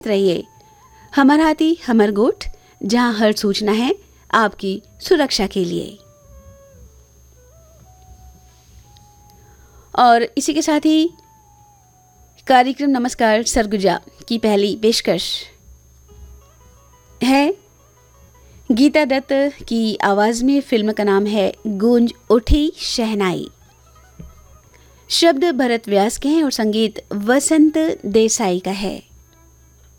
रहिए हमर हाथी हमर गोठ, जहां हर सूचना है आपकी सुरक्षा के लिए। और इसी के साथ ही कार्यक्रम नमस्कार सरगुजा की पहली पेशकश है गीता दत्त की आवाज में। फिल्म का नाम है गूंज उठी शहनाई। शब्द भरत व्यास के हैं और संगीत वसंत देसाई का है।